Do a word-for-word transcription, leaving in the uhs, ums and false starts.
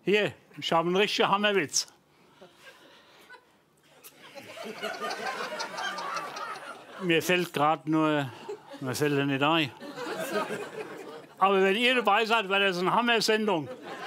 Hier, ich habe einen richtigen Hammerwitz. Mir fällt gerade nur, mir fällt er nicht ein. Aber wenn ihr dabei seid, wäre das eine Hammer-Sendung.